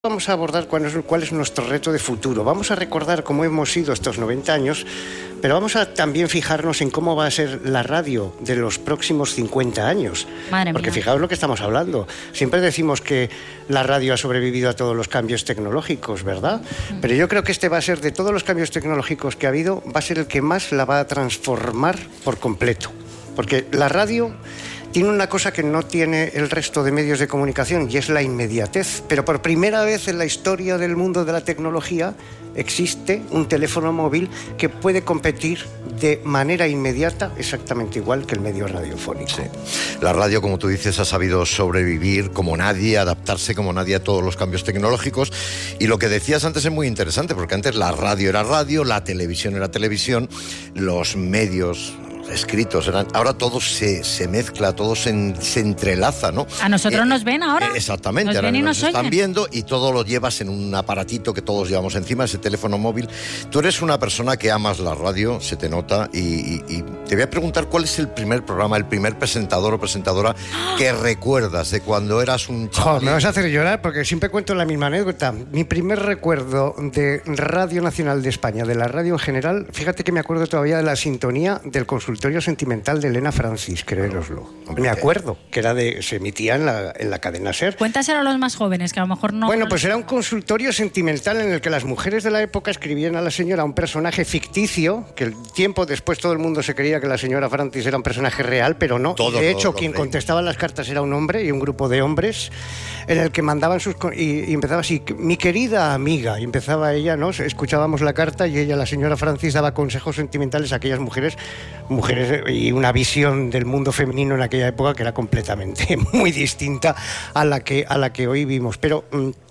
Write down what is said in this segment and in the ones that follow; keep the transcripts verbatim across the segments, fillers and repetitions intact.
Vamos a abordar cuál es, cuál es nuestro reto de futuro. Vamos a recordar cómo hemos sido estos noventa años, pero vamos a también fijarnos en cómo va a ser la radio de los próximos cincuenta años. Madre Porque mía. fijaos lo que estamos hablando. Siempre decimos que la radio ha sobrevivido a todos los cambios tecnológicos, ¿verdad? Mm. Pero yo creo que este va a ser, de todos los cambios tecnológicos que ha habido, va a ser el que más la va a transformar por completo. Porque la radio tiene una cosa que no tiene el resto de medios de comunicación, y es la inmediatez. Pero por primera vez en la historia del mundo de la tecnología existe un teléfono móvil que puede competir de manera inmediata exactamente igual que el medio radiofónico. Sí. La radio, como tú dices, ha sabido sobrevivir como nadie, adaptarse como nadie a todos los cambios tecnológicos. Y lo que decías antes es muy interesante, porque antes la radio era radio, la televisión era televisión, los medios escritos eran, ahora todo se, se mezcla, todo se, se entrelaza, ¿no? A nosotros eh, nos ven ahora. Eh, exactamente, nos ahora ven y nos nos están oyen. viendo y todo lo llevas en un aparatito que todos llevamos encima, ese teléfono móvil. Tú eres una persona que amas la radio, se te nota, y, y, y te voy a preguntar cuál es el primer programa, el primer presentador o presentadora que recuerdas de cuando eras un chaval. Oh, me vas a hacer llorar porque siempre cuento la misma anécdota. Mi primer recuerdo de Radio Nacional de España, de la radio en general, fíjate que me acuerdo todavía de la sintonía del consultorio sentimental de Elena Francis, créeroslo. Me acuerdo que era de, se emitía en la, en la cadena SER. Cuéntaselo a los más jóvenes, que a lo mejor no... Bueno, pues era un consultorio sentimental en el que las mujeres de la época escribían a la señora un personaje ficticio, que el tiempo después todo el mundo se creía que la señora Francis era un personaje real, pero no. Todo, de hecho, todo, quien todo. contestaba las cartas era un hombre y un grupo de hombres en el que mandaban sus... Y, y empezaba así, mi querida amiga, y empezaba ella, ¿no? Escuchábamos la carta y ella, la señora Francis, daba consejos sentimentales a aquellas mujeres, mujeres y una visión del mundo femenino en aquella época que era completamente muy distinta a la que, a la que hoy vimos. Pero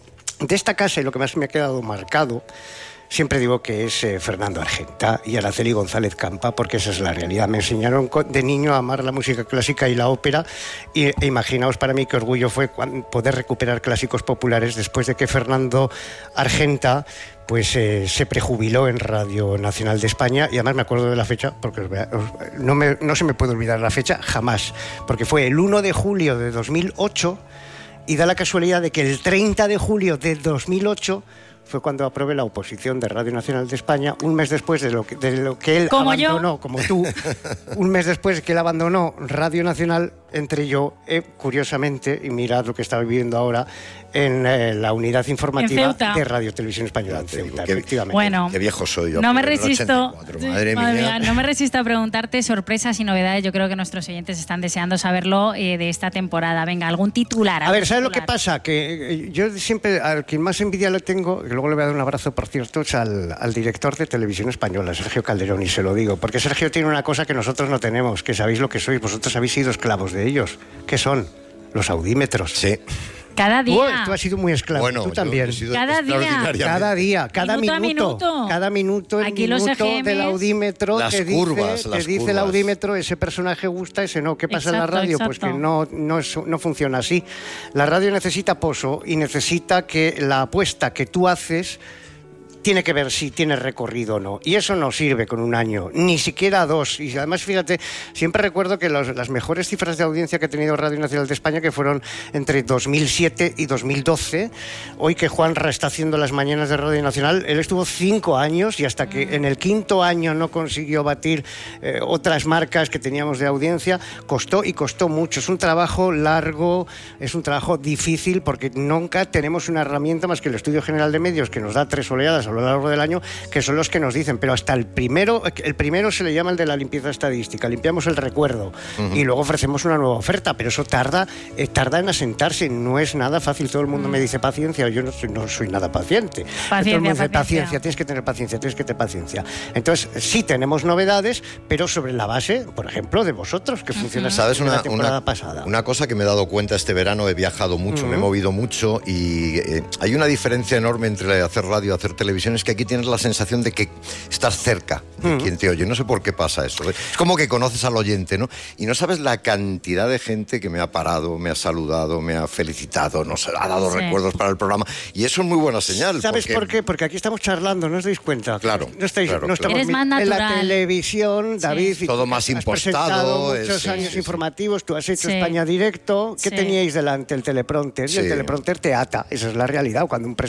de esta casa, y lo que más me ha quedado marcado, siempre digo que es eh, Fernando Argenta y Araceli González Campa, porque esa es la realidad. Me enseñaron de niño a amar la música clásica y la ópera, y, e imaginaos para mí qué orgullo fue poder recuperar clásicos populares después de que Fernando Argenta pues eh, se prejubiló en Radio Nacional de España. Y además me acuerdo de la fecha, porque os, os, no, me, no se me puede olvidar la fecha jamás, porque fue el uno de julio de dos mil ocho, y da la casualidad de que el treinta de julio de dos mil ocho fue cuando aprobé la oposición de Radio Nacional de España, un mes después de lo que, de lo que él como abandonó, yo. como tú, un mes después de que él abandonó Radio Nacional, entré yo, eh, curiosamente, y mirad lo que está viviendo ahora, en eh, la unidad informativa de Radio Televisión Española en Ceuta, qué, efectivamente. Bueno, qué viejo soy yo. No me resisto, Madre, madre mía. mía, no me resisto a preguntarte sorpresas y novedades. Yo creo que nuestros oyentes están deseando saberlo eh, de esta temporada. Venga, algún titular. A ver, ¿sabes titular? lo que pasa? Que eh, yo siempre, al quien más envidia le tengo, y luego le voy a dar un abrazo, por cierto, es al, al director de Televisión Española, Sergio Calderón, y se lo digo, porque Sergio tiene una cosa que nosotros no tenemos, que sabéis lo que sois, vosotros habéis sido esclavos de ellos. ¿Qué son? Los audímetros. Sí. Cada día. Uy, tú has sido muy esclavo, Bueno, tú también. yo he sido Cada día. extraordinariamente. Cada día, cada Minuto minuto, a minuto. cada minuto, el Aquí los minuto E G Ms, del audímetro las te dice, curvas, te las dice el curvas. audímetro, ese personaje gusta, ese no. ¿Qué pasa Exacto, en la radio? exacto. Pues que no, no, es, no funciona así. La radio necesita pozo y necesita que la apuesta que tú haces tiene que ver si tiene recorrido o no. Y eso no sirve con un año, ni siquiera dos. Y además, fíjate, siempre recuerdo que los, las mejores cifras de audiencia que ha tenido Radio Nacional de España, que fueron entre dos mil siete y dos mil doce, hoy que Juanra está haciendo las mañanas de Radio Nacional, él estuvo cinco años y hasta que en el quinto año no consiguió batir eh, otras marcas que teníamos de audiencia, costó y costó mucho. Es un trabajo largo, es un trabajo difícil, porque nunca tenemos una herramienta más que el Estudio General de Medios, que nos da tres oleadas a lo largo del año, que son los que nos dicen, pero hasta el primero, el primero se le llama el de la limpieza estadística, limpiamos el recuerdo, uh-huh. y luego ofrecemos una nueva oferta, pero eso tarda, eh, tarda en asentarse, no es nada fácil. Todo el mundo uh-huh. me dice paciencia, yo no soy, no soy nada paciente. Paciencia, todo el mundo dice paciencia. paciencia, tienes que tener paciencia, tienes que tener paciencia. Entonces, sí tenemos novedades, pero sobre la base, por ejemplo, de vosotros, que uh-huh. funciona ¿Sabes una, una, temporada una, pasada. Una cosa que me he dado cuenta este verano, he viajado mucho, uh-huh. me he movido mucho, y eh, hay una diferencia enorme entre hacer radio y hacer televisión. televisión es que aquí tienes la sensación de que estás cerca de quien te oye. No sé por qué pasa eso. Es como que conoces al oyente, ¿no? Y no sabes la cantidad de gente que me ha parado, me ha saludado, me ha felicitado, nos ha dado Sí. recuerdos para el programa. Y eso es muy buena señal. ¿Sabes porque... por qué? Porque aquí estamos charlando, ¿no os dais cuenta? Claro, No, estáis, claro, no claro. estamos Eres más en la natural. televisión, David. Sí. Y Todo tú más has impostado, presentado es- muchos sí, años sí, sí. informativos, tú has hecho Sí. España Directo. ¿Qué Sí. teníais delante? El teleprompter. Y el Sí. teleprompter te ata. Esa es la realidad. Cuando un